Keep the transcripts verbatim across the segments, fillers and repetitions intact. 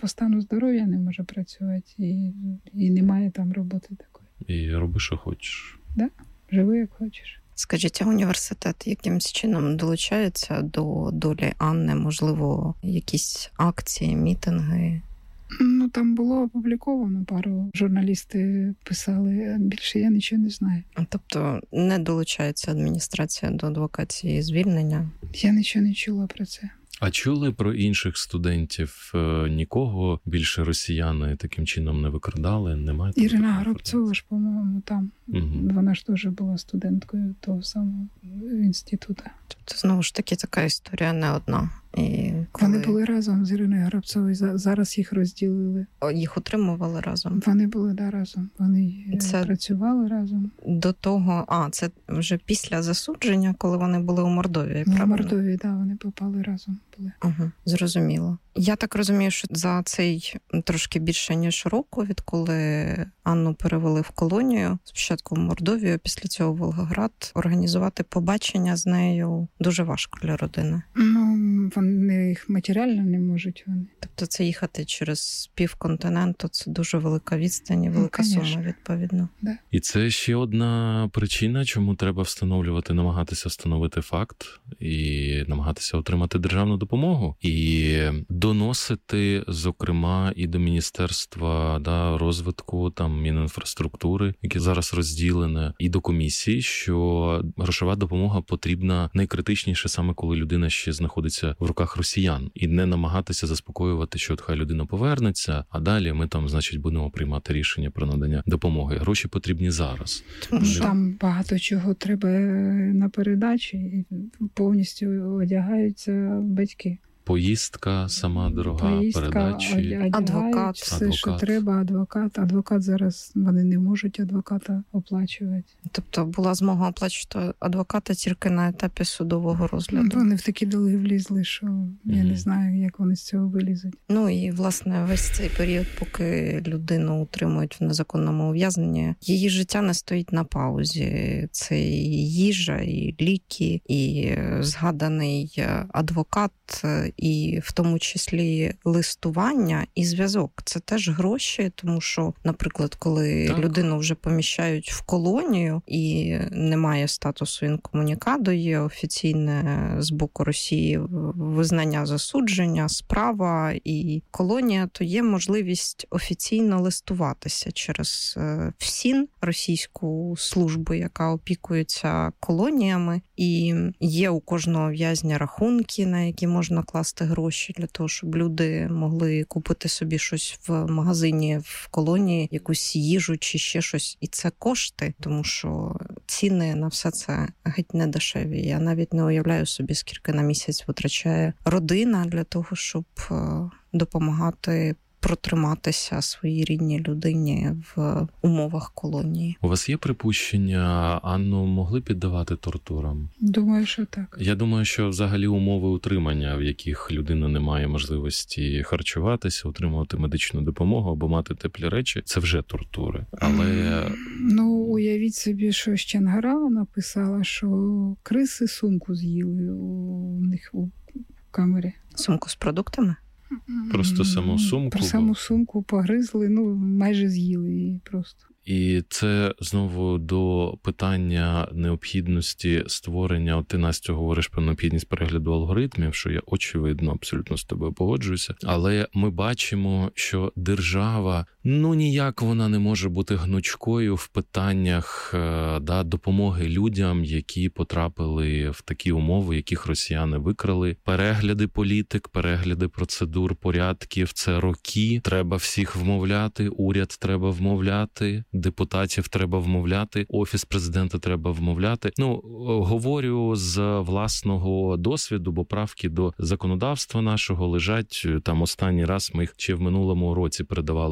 по стану здоров'я не може працювати, і, і немає там роботи такої. І роби, що хочеш. Так, да? Живи, як хочеш. Скажіть, а університет якимсь чином долучається до долі Анни? Можливо, якісь акції, мітинги? Ну, там було опубліковано, пару журналісти писали, більше я нічого не знаю. Тобто не долучається адміністрація до адвокації звільнення? Я нічого не чула про це. А чули про інших студентів? Нікого більше росіяни таким чином не викрадали? Немає? Ірина Горобцова ж, по-моєму, там. Угу. Вона ж теж була студенткою того самого інституту. Тобто, знову ж таки, така історія не одна. І коли... Вони були разом з Іриною Горобцовою, зараз їх розділили. Їх утримували разом? Вони були, да, разом. Вони це... працювали разом. До того, а, це вже після засудження, коли вони були у Мордовії, ну, правильно? В Мордовії, так, да, вони попали разом. Були. Угу, зрозуміло. Я так розумію, що за цей трошки більше, ніж року, відколи Анну перевели в колонію, спочатку в Мордовію, після цього в Волгоград, організувати побачення з нею дуже важко для родини. Ну, вони їх матеріально не можуть. Вони. Тобто це їхати через півконтиненту, це дуже велика відстань і велика ну, сума, відповідно. Да. І це ще одна причина, чому треба встановлювати, намагатися встановити факт і намагатися отримати державну допомогу. І доносити, зокрема, і до Міністерства да, розвитку, там, Мінінфраструктури, яке зараз розділене, і до комісії, що грошова допомога потрібна найкритичніше саме коли людина ще знаходиться в руках росіян. І не намагатися заспокоювати, що от хай людина повернеться, а далі ми там, значить, будемо приймати рішення про надання допомоги. Гроші потрібні зараз. Тому що там багато чого треба на передачі, і повністю одягаються батьки. Поїздка, сама дорога, Поїздка, передачі. Адвокат. Все, адвокат. що треба, адвокат. Адвокат зараз, вони не можуть адвоката оплачувати. Тобто була змога оплачувати адвоката тільки на етапі судового розгляду? Вони в такі доли влізли, що mm. я не знаю, як вони з цього вилізуть. Ну і, власне, весь цей період, поки людину утримують в незаконному ув'язненні, її життя не стоїть на паузі. Це і їжа, і ліки, і згаданий адвокат, і в тому числі листування і зв'язок. Це теж гроші, тому що, наприклад, коли так. людину вже поміщають в колонію і немає статусу інкомунікадо, є офіційне з боку Росії визнання засудження, справа і колонія, то є можливість офіційно листуватися через ФСІН, російську службу, яка опікується колоніями, і є у кожного в'язня рахунки, на які можна класти гроші для того, щоб люди могли купити собі щось в магазині в колонії, якусь їжу чи ще щось. І це кошти, тому що ціни на все це геть не дешеві. Я навіть не уявляю собі, скільки на місяць витрачає родина для того, щоб допомагати протриматися своїй рідній людині в умовах колонії. У вас є припущення, Анну могли піддавати тортурам? Думаю, що так. Я думаю, що взагалі умови утримання, в яких людина не має можливості харчуватися, отримувати медичну допомогу або мати теплі речі, це вже тортури. Але... Ну, уявіть собі, що Чангара написала, що криси сумку з'їли у них у камері. Сумку з продуктами? Просто саму сумку? Про саму сумку погризли, ну, майже з'їли її просто. І це знову до питання необхідності створення, от ти, Настю, говориш про необхідність перегляду алгоритмів, що я очевидно абсолютно з тобою погоджуюся, але ми бачимо, що держава, ну ніяк вона не може бути гнучкою в питаннях да, допомоги людям, які потрапили в такі умови, яких росіяни викрали. Перегляди політик, перегляди процедур, порядків, це роки, треба всіх вмовляти, уряд треба вмовляти, депутатів треба вмовляти, офіс президента треба вмовляти. Ну, говорю з власного досвіду, бо правки до законодавства нашого лежать. Там останній раз ми їх ще в минулому році передавали і в офіс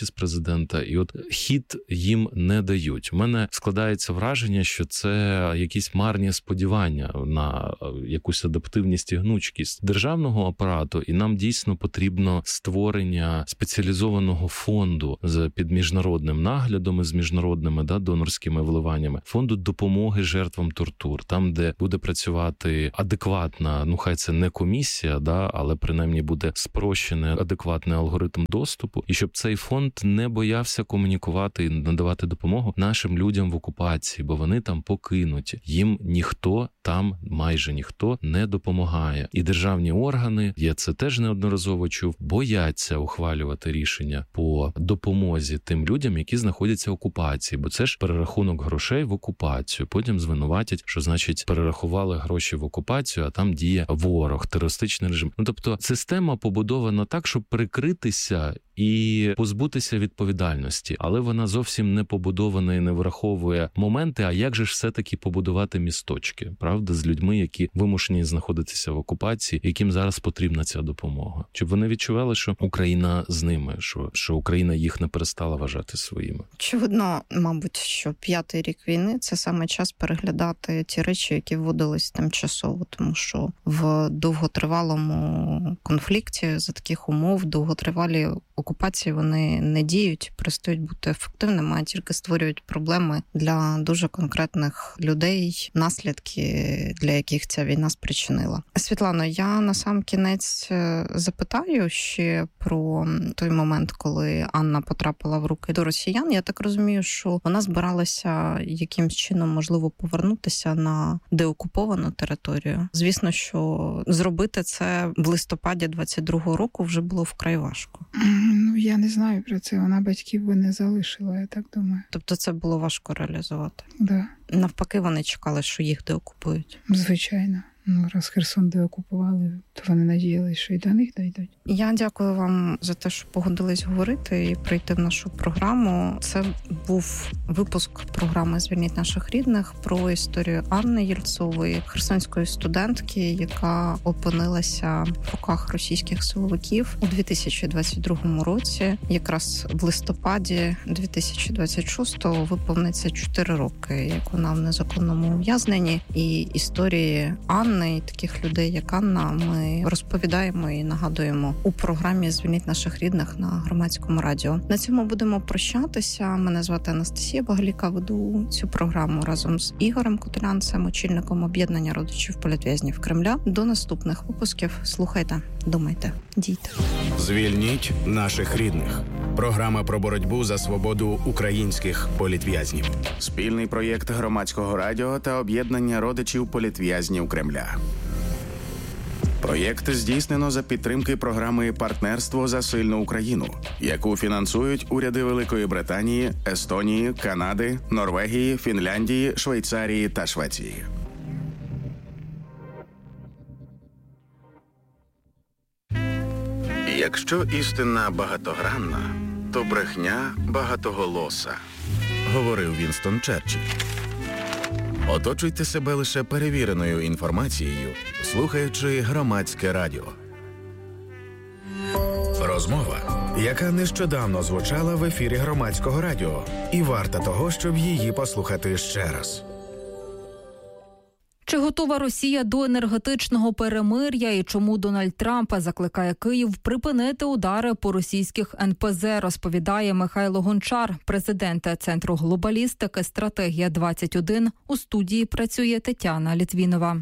офіс президента, і от хід їм не дають. У мене складається враження, що це якісь марні сподівання на якусь адаптивність і гнучкість державного апарату, і нам дійсно потрібно створення спеціалізованого фонду з під міжнародним наглядом і з міжнародними да, донорськими вливаннями, фонду допомоги жертвам тортур, там, де буде працювати адекватна, ну хай це не комісія, да, але принаймні буде спрощений адекватний алгоритм доступу, і щоб цей фонд не боявся комунікувати і надавати допомогу нашим людям в окупації, бо вони там покинуті. Їм ніхто там, майже ніхто, не допомагає. І державні органи, я це теж неодноразово чув, бояться ухвалювати рішення по допомозі тим людям, які знаходяться в окупації, бо це ж перерахунок грошей в окупацію. Потім звинуватять, що, значить, перерахували гроші в окупацію, а там діє ворог, терористичний режим. Ну, тобто, система побудована так, щоб прикритися і позбутися відповідальності, але вона зовсім не побудована і не враховує моменти, а як же ж все-таки побудувати місточки, правда, з людьми, які вимушені знаходитися в окупації, яким зараз потрібна ця допомога. Щоб вони відчували, що Україна з ними, що, що Україна їх не перестала вважати своїми. Очевидно, мабуть, що п'ятий рік війни – це саме час переглядати ті речі, які вводились тимчасово, тому що в довготривалому конфлікті за таких умов довготривалі окупації вони не діють, перестають бути ефективними, а тільки створюють проблеми для дуже конкретних людей, наслідки, для яких ця війна спричинила. Світлано, я на сам кінець запитаю ще про той момент, коли Анна потрапила в руки до росіян. Я так розумію, що вона збиралася якимсь чином, можливо, повернутися на деокуповану територію. Звісно, що зробити це в листопаді двадцять другого року вже було вкрай важко. Ну, я не знаю про це. Вона батьків би не залишила, я так думаю. Тобто це було важко реалізувати? Да. Навпаки, вони чекали, що їх деокупують? Звичайно. Ну, раз Херсон деокупували, то вони надіялися, що і до них дійдуть. Я дякую вам за те, що погодились говорити і прийти в нашу програму. Це був випуск програми «Звільніть наших рідних» про історію Анни Єльцової, херсонської студентки, яка опинилася в руках російських силовиків у дві тисячі двадцять другому році. Якраз в листопаді дві тисячі двадцять шостого виповниться чотири роки, як вона в незаконному ув'язненні. І історії Анни і таких людей, як Анна, ми розповідаємо і нагадуємо у програмі «Звільніть наших рідних» на Громадському радіо. На цьому будемо прощатися. Мене звати Анастасія Багаліка, веду цю програму разом з Ігорем Котелянцем, очільником об'єднання родичів політв'язнів Кремля. До наступних випусків. Слухайте, думайте, дійте. «Звільніть наших рідних». Програма про боротьбу за свободу українських політв'язнів. Спільний проєкт Громадського радіо та об'єднання родичів політв'язнів Кремля. Проєкт здійснено за підтримки програми «Партнерство за сильну Україну», яку фінансують уряди Великої Британії, Естонії, Канади, Норвегії, Фінляндії, Швейцарії та Швеції. Якщо істина багатогранна, то брехня багатоголоса, говорив Вінстон Черчилль. Оточуйте себе лише перевіреною інформацією, слухаючи Громадське радіо. Розмова, яка нещодавно звучала в ефірі Громадського радіо, і варта того, щоб її послухати ще раз. Чи готова Росія до енергетичного перемир'я і чому Дональд Трамп закликає Київ припинити удари по російських ен пе зе, розповідає Михайло Гончар, президент Центру глобалістики «Стратегія двадцять один». У студії працює Тетяна Літвінова.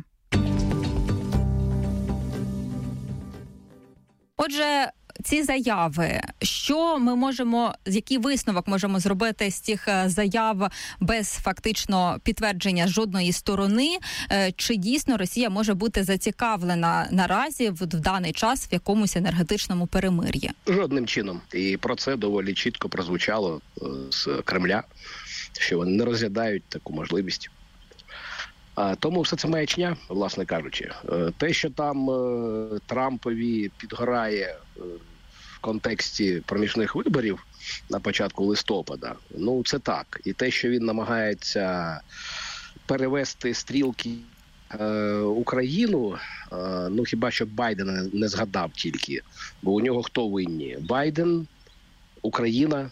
Отже, ці заяви, що ми можемо, який висновок можемо зробити з цих заяв без фактично підтвердження жодної сторони, чи дійсно Росія може бути зацікавлена наразі в, в даний час в якомусь енергетичному перемир'ї? Жодним чином. І про це доволі чітко прозвучало з Кремля, що вони не розглядають таку можливість. Тому все це маячня, власне кажучи. Те, що там Трампові підгорає в контексті проміжних виборів на початку листопада, ну це так. І те, що він намагається перевести стрілки Україну, ну хіба що Байдена не згадав тільки, бо у нього хто винні? Байден, Україна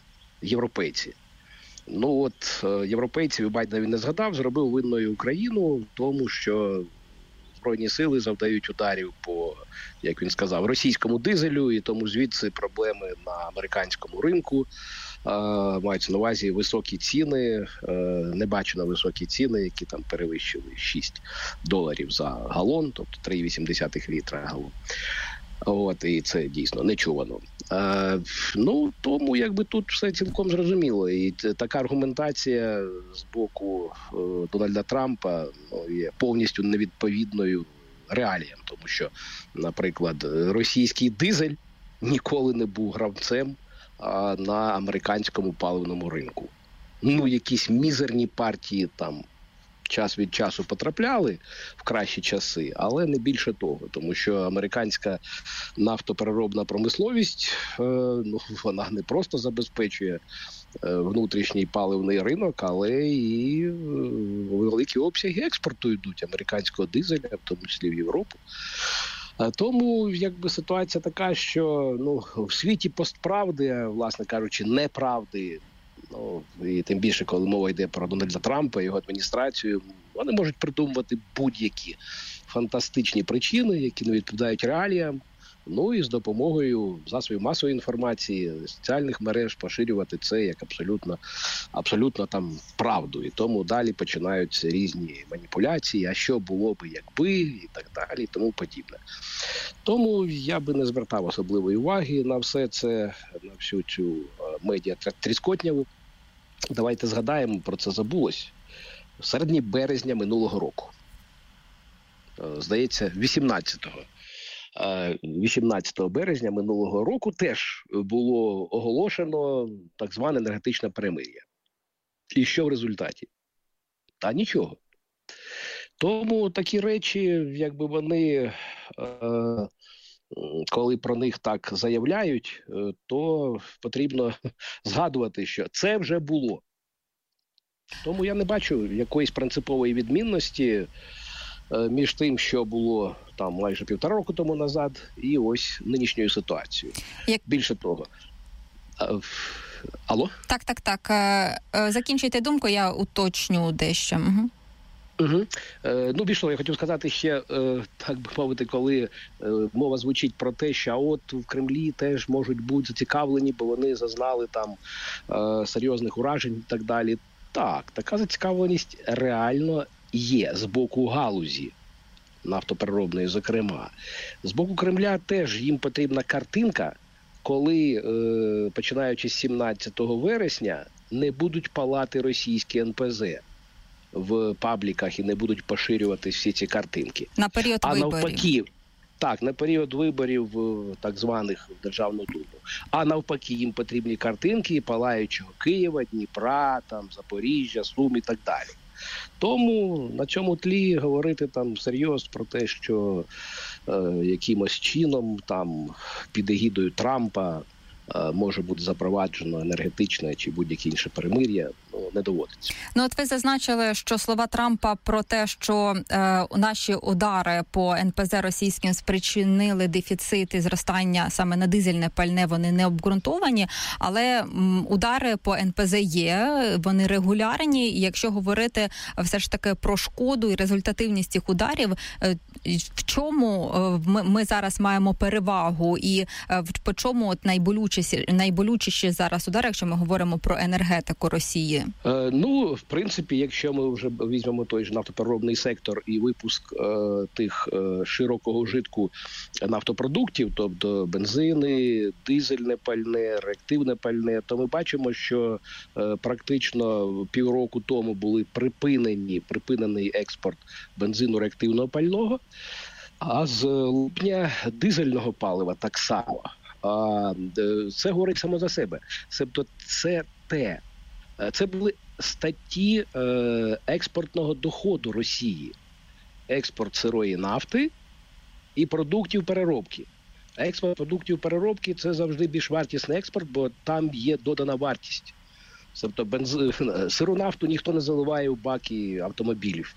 європейці. Ну от європейці, ви бачите, він не згадав, зробив винною Україну в тому, що Збройні сили завдають ударів по, як він сказав, російському дизелю, і тому звідси проблеми на американському ринку. Мається на увазі високі ціни, небачено високі ціни, які там перевищили шість доларів за галон, тобто три цілих вісім десятих літра галон. От, і це дійсно нечувано. Е, ну, тому якби тут все цілком зрозуміло. І така аргументація з боку е, Дональда Трампа ну, є повністю невідповідною реаліям. Тому що, наприклад, російський дизель ніколи не був гравцем а, на американському паливному ринку. Ну, якісь мізерні партії там час від часу потрапляли в кращі часи, але не більше того, тому що американська нафтопереробна промисловість, ну, вона не просто забезпечує внутрішній паливний ринок, але і великі обсяги експорту йдуть американського дизеля, в тому числі в Європу. Тому, якби, ситуація така, що ну, в світі постправди, а, власне кажучи, неправди, ну, і тим більше, коли мова йде про Дональда Трампа і його адміністрацію, вони можуть придумувати будь-які фантастичні причини, які не відповідають реаліям, ну і з допомогою засобів масової інформації, соціальних мереж поширювати це як абсолютно, абсолютно там правду. І тому далі починаються різні маніпуляції, а що було би, якби, і так далі, і тому подібне. Тому я би не звертав особливої уваги на все це, на всю цю медіа-тріскотняву. Давайте згадаємо, про це забулось. В середині березня минулого року, здається, вісімнадцятого вісімнадцятого березня минулого року теж було оголошено так зване енергетичне перемир'я. І що в результаті? Та нічого. Тому такі речі, якби вони, коли про них так заявляють, то потрібно згадувати, що це вже було. Тому я не бачу якоїсь принципової відмінності між тим, що було там майже півтора року тому назад, і ось нинішньою ситуацією. Як... Більше того. Алло? Так, так, так. Закінчуйте думку, я уточню дещо. Угу. Угу. Е, ну, більше того, я хотів сказати ще, е, так би мовити, коли е, мова звучить про те, що от в Кремлі теж можуть бути зацікавлені, бо вони зазнали там е, серйозних уражень і так далі. Так, така зацікавленість реально є з боку галузі нафтопереробної, зокрема. З боку Кремля теж їм потрібна картинка, коли, е, починаючи з сімнадцятого вересня, не будуть палати російські ен пе зе в пабліках і не будуть поширювати всі ці картинки. На період а виборів. Навпаки, так, на період виборів так званих в Державну Думу. А навпаки, їм потрібні картинки палаючого Києва, Дніпра, там, Запоріжжя, Сум і так далі. Тому на цьому тлі говорити там серйозно про те, що е, якимось чином там під егідою Трампа е, може бути запроваджено енергетичне чи будь-яке інше перемир'я, ну, не доводиться. Ну, от ви зазначили, що слова Трампа про те, що е, наші удари по ен пе зе російським спричинили дефіцит і зростання саме на дизельне пальне, вони не обґрунтовані, але м, удари по ен пе зе є, вони регулярні, і якщо говорити все ж таки про шкоду і результативність цих ударів, е, в чому е, ми, ми зараз маємо перевагу і е, в по чому от найболючіші, найболючіші зараз удари, якщо ми говоримо про енергетику Росії? Е, ну, в принципі, якщо ми вже візьмемо той ж нафтопереробний сектор і випуск е, тих е, широкого вжитку нафтопродуктів, тобто бензини, дизельне пальне, реактивне пальне, то ми бачимо, що е, практично півроку тому були припинені, припинений експорт бензину реактивного пального, а з липня дизельного палива так само. А, це говорить само за себе. Тобто це те, Це були статті е, експортного доходу Росії. Експорт сирої нафти і продуктів переробки. Експорт продуктів переробки – це завжди більш вартісний експорт, бо там є додана вартість. Тобто бенз... сиру нафту ніхто не заливає в баки автомобілів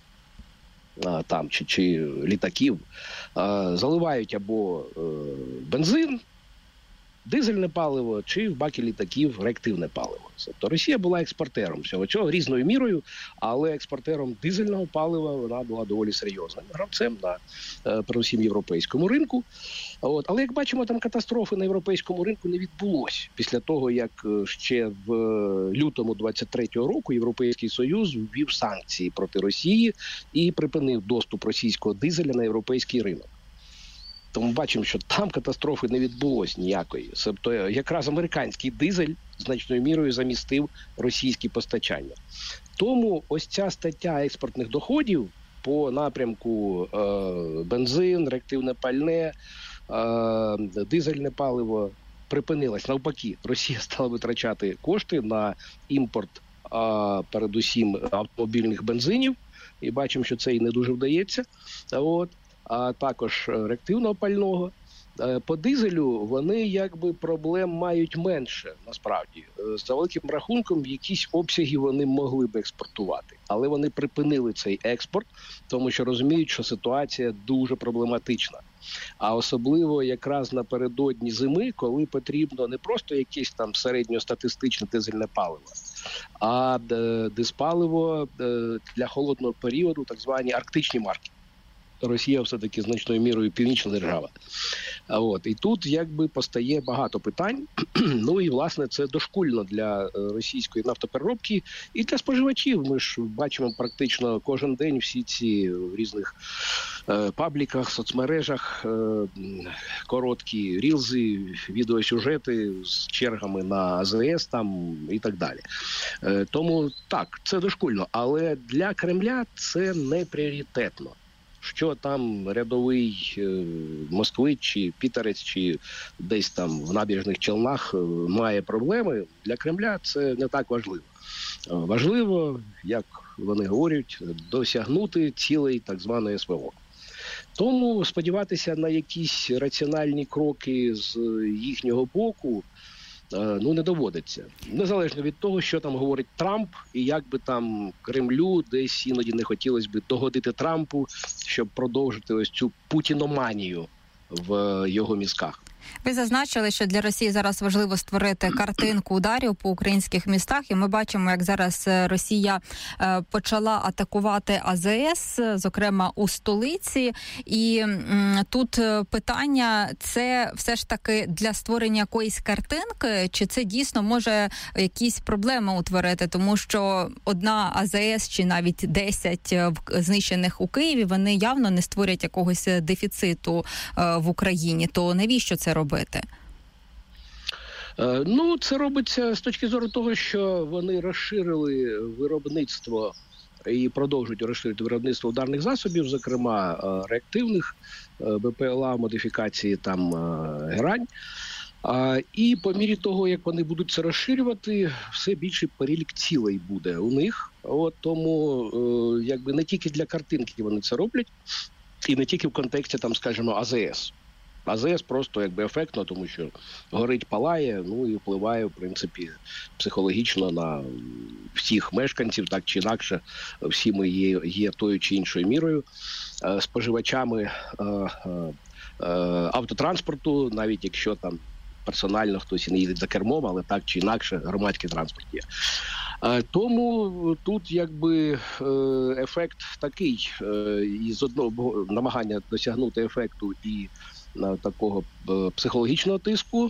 а, там, чи, чи літаків. А, заливають або е, бензин, дизельне паливо чи в баки літаків реактивне паливо. Тобто Росія була експортером всього цього різною мірою, але експортером дизельного палива вона була доволі серйозним гравцем на передусім європейському ринку. От. Але, як бачимо, там катастрофи на європейському ринку не відбулось. Після того, як ще в лютому двадцять третього року Європейський Союз ввів санкції проти Росії і припинив доступ російського дизеля на європейський ринок. Тому бачимо, що там катастрофи не відбулось ніякої. Тобто якраз американський дизель значною мірою замістив російські постачання. Тому ось ця стаття експортних доходів по напрямку е, бензин, реактивне пальне, е, дизельне паливо припинилась. Навпаки, Росія стала витрачати кошти на імпорт е, передусім автомобільних бензинів. І бачимо, що це і не дуже вдається. От. А також реактивного пального. По дизелю вони якби проблем мають менше, насправді. За великим рахунком, якісь обсяги вони могли б експортувати. Але вони припинили цей експорт, тому що розуміють, що ситуація дуже проблематична. А особливо якраз напередодні зими, коли потрібно не просто якесь там середньостатистичне дизельне паливо, а диспаливо для холодного періоду, так звані арктичні марки. Росія все-таки значною мірою північна держава. От. І тут якби постає багато питань. Ну і, власне, це дошкульно для російської нафтопереробки і для споживачів. Ми ж бачимо практично кожен день всі ці в різних е, пабліках, соцмережах, е, короткі рілзи, відеосюжети з чергами на А Зе Ес там і так далі. Е, тому так, це дошкульно. Але для Кремля це не пріоритетно. Що там рядовий е, москвич, чи пітерець, чи десь там в набережних Челнах е, має проблеми, для Кремля це не так важливо. Е, важливо, як вони говорять, досягнути цілей так званої Ес Ве О. Тому сподіватися на якісь раціональні кроки з їхнього боку ну, не доводиться. Незалежно від того, що там говорить Трамп, і як би там Кремлю десь іноді не хотілося б догодити Трампу, щоб продовжити ось цю путіноманію в його мізках. Ви зазначили, що для Росії зараз важливо створити картинку ударів по українських містах, і ми бачимо, як зараз Росія почала атакувати А Зе Ес, зокрема у столиці. І тут питання, це все ж таки для створення якоїсь картинки, чи це дійсно може якісь проблеми утворити, тому що одна А Зе Ес чи навіть десять знищених у Києві, вони явно не створять якогось дефіциту в Україні. То навіщо це робити? Ну, це робиться з точки зору того, що вони розширили виробництво і продовжують розширити виробництво ударних засобів, зокрема реактивних, Бе Пе Ел А, модифікації там Герань. І по мірі того, як вони будуть це розширювати, все більший перелік цілей буде у них. От тому якби не тільки для картинки вони це роблять, і не тільки в контексті, там, скажімо, А Зе Ес. А Зе Ес просто якби ефектно, тому що горить, палає, ну і впливає, в принципі, психологічно на всіх мешканців, так чи інакше, всі ми є, є тою чи іншою мірою е, споживачами е, е, автотранспорту, навіть якщо там персонально хтось і не їде за кермом, але так чи інакше громадський транспорт є. Е, тому тут якби е, ефект такий, е, і з одного намагання досягнути ефекту і такого психологічного тиску,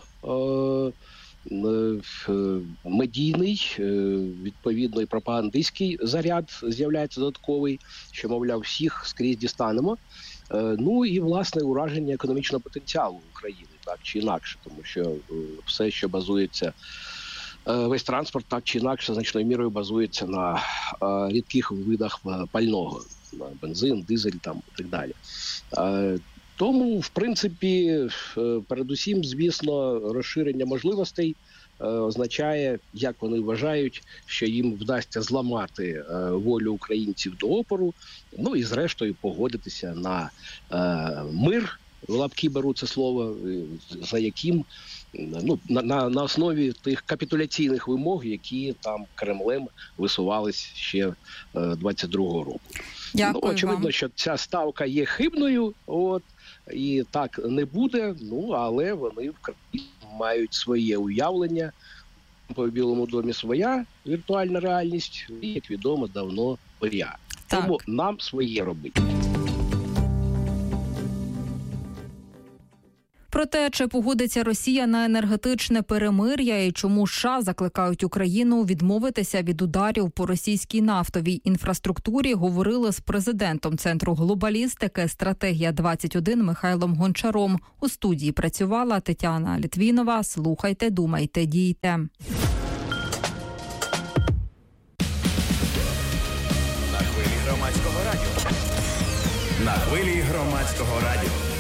медійний, відповідно, і пропагандистський заряд з'являється додатковий, що, мовляв, всіх скрізь дістанемо. Ну і, власне, ураження економічного потенціалу України, так чи інакше, тому що все, що базується, весь транспорт, так чи інакше, значною мірою базується на рідких видах пального, на бензин, дизель там і так далі. Тому, в принципі, передусім, звісно, розширення можливостей означає, як вони вважають, що їм вдасться зламати волю українців до опору, ну і зрештою погодитися на мир, в лапки беру це слово, за яким, ну, на, на, на основі тих капітуляційних вимог, які там Кремлем висувались ще двадцять другого року. Дякую ну, очевидно, вам. Що ця ставка є хибною, от, і так не буде, ну, але вони в країні мають своє уявлення. По Білому домі своя віртуальна реальність, і, як відомо, давно моя. Так. Тому нам своє робити. Про те, чи погодиться Росія на енергетичне перемир'я і чому США закликають Україну відмовитися від ударів по російській нафтовій інфраструктурі, говорили з президентом Центру глобалістики «Стратегія двадцять один» Михайлом Гончаром. У студії працювала Тетяна Літвінова. Слухайте, думайте, дійте. На хвилі громадського радіо. На хвилі громадського радіо.